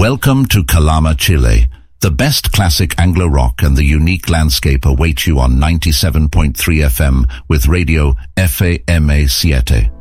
Welcome to Calama, Chile. The best classic Anglo rock and the unique landscape await you on 97.3 FM with Radio FAMA 7.